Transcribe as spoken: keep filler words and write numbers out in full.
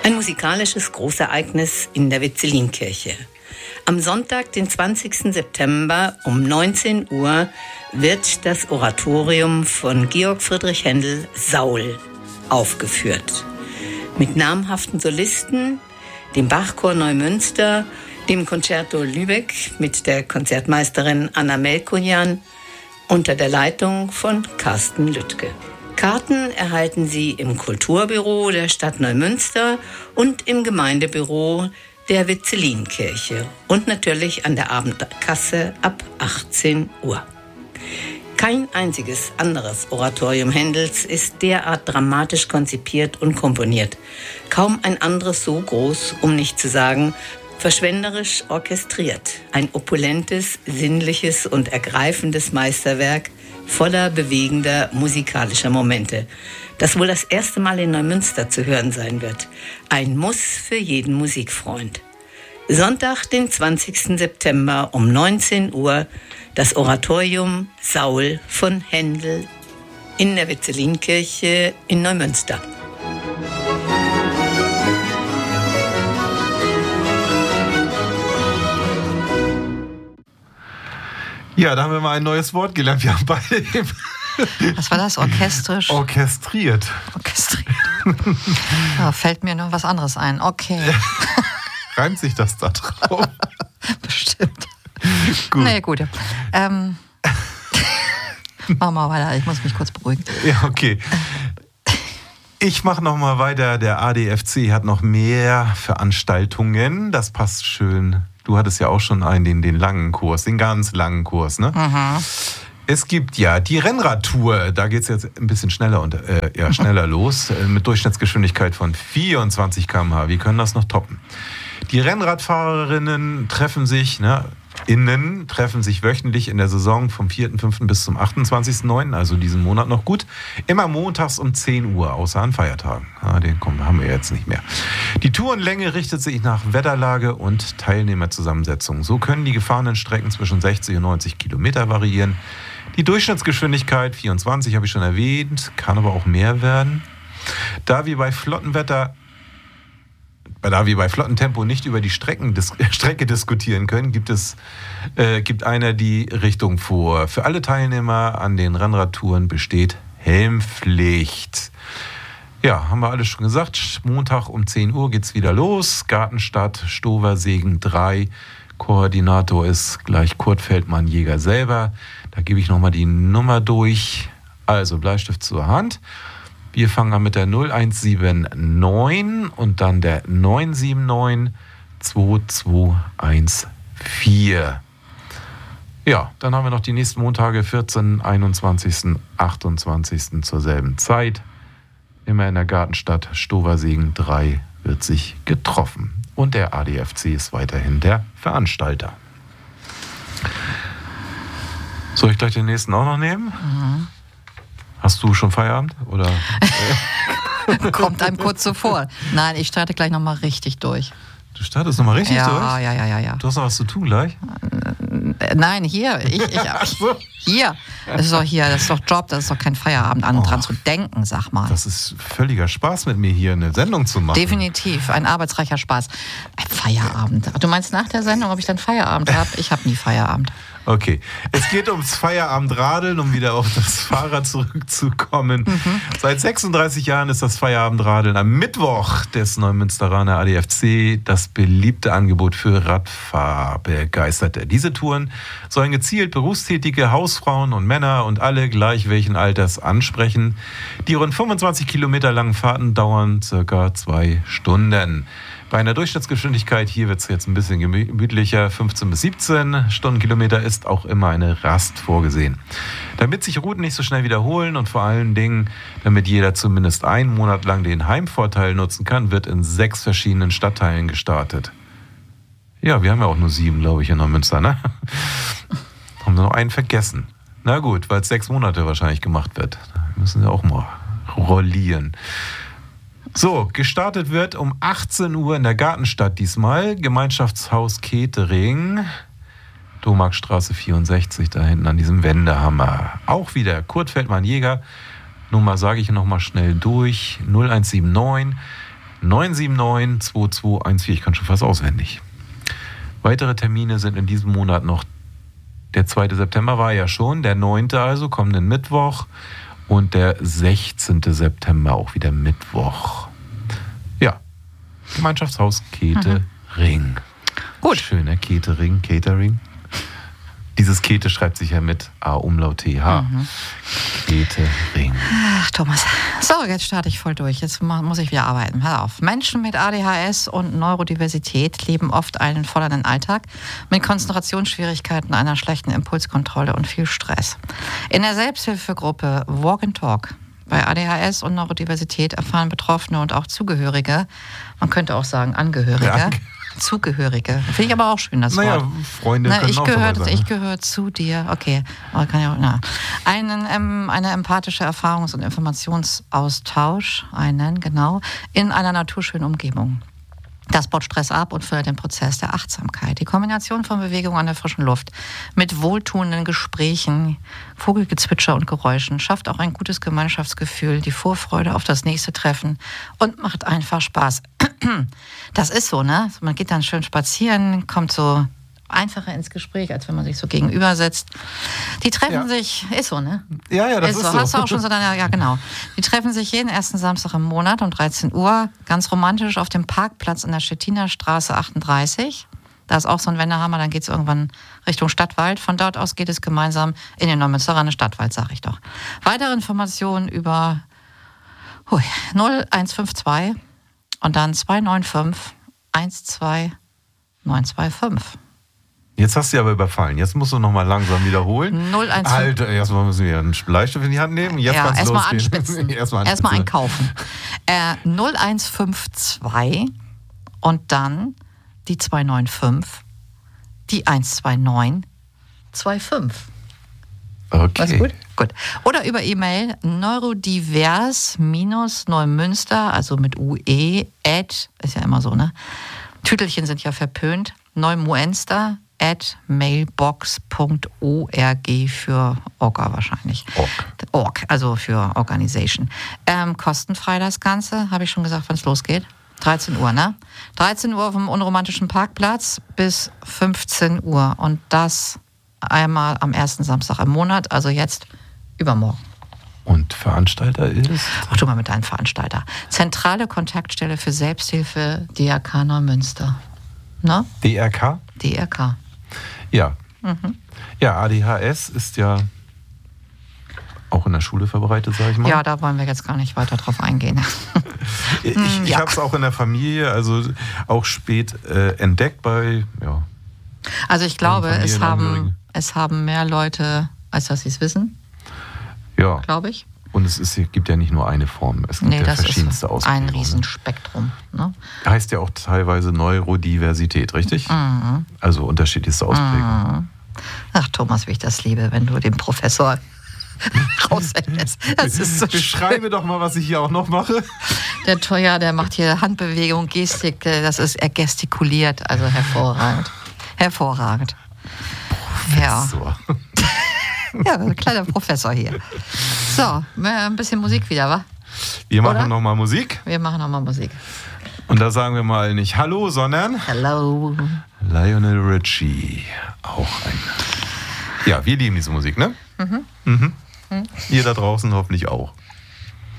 Ein musikalisches Großereignis in der Vitzelinkirche. Am Sonntag, den zwanzigsten September um neunzehn Uhr wird das Oratorium von Georg Friedrich Händel Saul aufgeführt. Mit namhaften Solisten, dem Bachchor Neumünster, dem Concerto Lübeck mit der Konzertmeisterin Anna Melkojan unter der Leitung von Carsten Lüttke. Karten erhalten Sie im Kulturbüro der Stadt Neumünster und im Gemeindebüro der Vitzelinkirche und natürlich an der Abendkasse ab achtzehn Uhr. Kein einziges anderes Oratorium Händels ist derart dramatisch konzipiert und komponiert. Kaum ein anderes so groß, um nicht zu sagen, verschwenderisch orchestriert. Ein opulentes, sinnliches und ergreifendes Meisterwerk voller bewegender musikalischer Momente, das wohl das erste Mal in Neumünster zu hören sein wird. Ein Muss für jeden Musikfreund. Sonntag, den zwanzigsten September um neunzehn Uhr, das Oratorium Saul von Händel in der Vitzelinkirche in Neumünster. Ja, da haben wir mal ein neues Wort gelernt. Wir haben beide Was war das? Orchestrisch? Orchestriert. Orchestriert. Da fällt mir noch was anderes ein. Okay. Reimt sich das da drauf? Bestimmt. Gut. Nee, gut. Ähm, machen wir mal weiter. Ich muss mich kurz beruhigen. Ja, okay. Ich mache noch mal weiter. Der A D F C hat noch mehr Veranstaltungen. Das passt schön. Du hattest ja auch schon einen, den, den langen Kurs, den ganz langen Kurs, ne? Mhm. Es gibt ja die Rennradtour, da geht es jetzt ein bisschen schneller, und, äh, ja, schneller los, äh, mit Durchschnittsgeschwindigkeit von vierundzwanzig Kilometer pro Stunde. Wir können das noch toppen. Die Rennradfahrerinnen treffen sich, ne, innen treffen sich wöchentlich in der Saison vom vierten fünften bis zum achtundzwanzigsten neunten, also diesen Monat noch gut, immer montags um zehn Uhr, außer an Feiertagen. Ja, den kommen, haben wir jetzt nicht mehr. Die Tourenlänge richtet sich nach Wetterlage und Teilnehmerzusammensetzung. So können die gefahrenen Strecken zwischen sechzig und neunzig Kilometer variieren. Die Durchschnittsgeschwindigkeit, vierundzwanzig, habe ich schon erwähnt, kann aber auch mehr werden. Da wir bei Flottenwetter Da wir bei Flottentempo nicht über die Strecken, dis- Strecke diskutieren können, gibt es äh, gibt einer die Richtung vor. Für alle Teilnehmer an den Rennradtouren besteht Helmpflicht. Ja, haben wir alles schon gesagt. Montag um zehn Uhr geht's wieder los. Gartenstadt, Stoversegen drei. Koordinator ist gleich Kurt Feldmann, Jäger selber. Da gebe ich nochmal die Nummer durch. Also Bleistift zur Hand. Wir fangen an mit der null eins sieben neun und dann der neun sieben neun zwei zwei eins vier. Ja, dann haben wir noch die nächsten Montage, vierzehnten, einundzwanzigsten, achtundzwanzigsten zur selben Zeit. Immer in der Gartenstadt, Stoversegen drei wird sich getroffen. Und der A D F C ist weiterhin der Veranstalter. Soll ich gleich den nächsten auch noch nehmen? Mhm. Hast du schon Feierabend? Oder? Kommt einem kurz so vor. Nein, ich starte gleich nochmal richtig durch. Du startest nochmal richtig ja, durch? Ja, ja, ja, ja. Du hast noch was zu tun gleich? Nein, hier. Ich, ich, so. Hier. Das ist doch hier, das ist doch Job, das ist doch kein Feierabend, an, oh, dran zu denken, sag mal. Das ist völliger Spaß, mit mir hier eine Sendung zu machen. Definitiv, ein arbeitsreicher Spaß. Ein Feierabend. Du meinst nach der Sendung, ob ich dann Feierabend habe? Ich habe nie Feierabend. Okay, es geht ums Feierabindradeln, um wieder auf das Fahrrad zurückzukommen. Mhm. Seit sechsunddreißig Jahren ist das Feierabindradeln am Mittwoch des Neumünsteraner A D F C das beliebte Angebot für Radfahrbegeisterte. Diese Touren sollen gezielt berufstätige Hausfrauen und Männer und alle gleich welchen Alters ansprechen. Die rund fünfundzwanzig Kilometer langen Fahrten dauern circa zwei Stunden. Bei einer Durchschnittsgeschwindigkeit, hier wird es jetzt ein bisschen gemütlicher, fünfzehn bis siebzehn Stundenkilometer, ist auch immer eine Rast vorgesehen. Damit sich Routen nicht so schnell wiederholen und vor allen Dingen, damit jeder zumindest einen Monat lang den Heimvorteil nutzen kann, wird in sechs verschiedenen Stadtteilen gestartet. Ja, wir haben ja auch nur sieben, glaube ich, in Neumünster, ne? Haben wir noch einen vergessen. Na gut, weil es sechs Monate wahrscheinlich gemacht wird. Da müssen wir auch mal rollieren. So, gestartet wird um achtzehn Uhr in der Gartenstadt diesmal. Gemeinschaftshaus Ketering, Domarkstraße vierundsechzig, da hinten an diesem Wendehammer. Auch wieder Kurt Feldmann Jäger. Nummer sage ich nochmal schnell durch. null eins sieben neun neun sieben neun zwei zwei eins vier. Ich kann schon fast auswendig. Weitere Termine sind in diesem Monat noch. Der zweite September war ja schon, der neunte also, kommenden Mittwoch. Und der sechzehnte September auch wieder Mittwoch. Ja, Gemeinschaftshaus Käthe Ring. Gut. Schöner Käthe Ring, Catering. Dieses Käthe schreibt sich ja mit A-Umlaut T H. Mhm. Käthe Ring. Ach, Thomas. So, jetzt starte ich voll durch. Jetzt muss ich wieder arbeiten. Hör auf. Menschen mit A D H S und Neurodiversität leben oft einen fordernden Alltag mit Konzentrationsschwierigkeiten, einer schlechten Impulskontrolle und viel Stress. In der Selbsthilfegruppe Walk and Talk bei A D H S und Neurodiversität erfahren Betroffene und auch Zugehörige, man könnte auch sagen Angehörige, ja. Zugehörige. Finde ich aber auch schön, das naja, Wort. Freunde Na, können ich auch gehör, sein. Ich gehöre zu dir. Okay. Aber kann ja auch, na. Einen, ähm, eine empathische Erfahrungs- und Informationsaustausch, einen, genau, in einer naturschönen Umgebung. Das baut Stress ab und fördert den Prozess der Achtsamkeit. Die Kombination von Bewegung an der frischen Luft mit wohltuenden Gesprächen, Vogelgezwitscher und Geräuschen schafft auch ein gutes Gemeinschaftsgefühl, die Vorfreude auf das nächste Treffen und macht einfach Spaß. Das ist so, ne? Man geht dann schön spazieren, kommt so einfacher ins Gespräch, als wenn man sich so gegenüber sitzt. Die treffen ja. sich, ist so, ne? Ja, ja, das ist, ist so. Hast du auch schon so deine, ja genau. Die treffen sich jeden ersten Samstag im Monat um dreizehn Uhr, ganz romantisch auf dem Parkplatz in der Stettiner Straße achtunddreißig. Da ist auch so ein Wendehammer, dann geht es irgendwann Richtung Stadtwald. Von dort aus geht es gemeinsam in den Neumünsteraner Stadtwald, sag ich doch. Weitere Informationen über hui, null eins fünf zwei und dann zwei neun fünf eins zwei neun zwei fünf. Jetzt hast du sie aber überfallen. Jetzt musst du noch mal langsam wiederholen. null eins fünf Alter, erstmal müssen wir einen Bleistift in die Hand nehmen. Jetzt ja, kannst du erstmal losgehen. anspitzen. erstmal Erstmal einkaufen. Äh, null eins fünf zwei und dann die zwei neun fünf, die eins zwei neun zwei fünf. Okay. Alles gut? Gut. Oder über E-Mail neurodivers-neumünster, also mit U E, at, ist ja immer so, ne? Tütelchen sind ja verpönt. Neumuenster at mailbox punkt org für Orga wahrscheinlich. Org. Org, also für Organisation. Ähm, kostenfrei das Ganze, habe ich schon gesagt, wann es losgeht. dreizehn Uhr, ne? dreizehn Uhr auf dem unromantischen Parkplatz bis fünfzehn Uhr. Und das einmal am ersten Samstag im Monat, also jetzt übermorgen. Und Veranstalter ist? Ach, du mal mit deinem Veranstalter. Zentrale Kontaktstelle für Selbsthilfe D R K Neumünster. Ne? D R K? D R K. Ja. Mhm. Ja, A D H S ist ja auch in der Schule verbreitet, sag ich mal. Ja, da wollen wir jetzt gar nicht weiter drauf eingehen. ich ich ja. habe es auch in der Familie, also auch spät äh, entdeckt bei, ja. Also ich glaube, es haben, es haben mehr Leute, als dass sie es wissen. Ja. Glaube ich. Und es ist, gibt ja nicht nur eine Form, es gibt nee, ja das verschiedenste ist Ausprägungen. ein Riesenspektrum. Ne? Heißt ja auch teilweise Neurodiversität, richtig? Mhm. Also unterschiedlichste Ausprägungen. Mhm. Ach, Thomas, wie ich das liebe, wenn du den Professor rausendest. Das ist so Beschreibe doch mal, was ich hier auch noch mache. Der Teuer, der macht hier Handbewegung, Gestik, das ist, er gestikuliert, also hervorragend. Hervorragend. Professor. Ja. Ja, ein kleiner Professor hier. So, ein bisschen Musik wieder, wa? Wir machen Oder? noch mal Musik. Wir machen nochmal Musik. Und da sagen wir mal nicht Hallo, sondern Hello. Lionel Richie. Auch ein. Ja, wir lieben diese Musik, ne? Mhm. Mhm. Mhm. Ihr da draußen hoffentlich auch.